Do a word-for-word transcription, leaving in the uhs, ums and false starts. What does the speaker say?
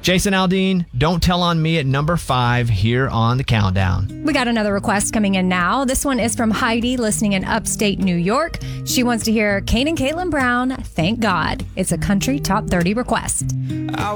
Jason Aldean, Don't Tell on Me at number five here on the countdown. We got another request coming in now. This one is from Heidi, listening in upstate New York. She wants to hear Kane and Caitlin Brown, Thank God. It's a country top thirty request. I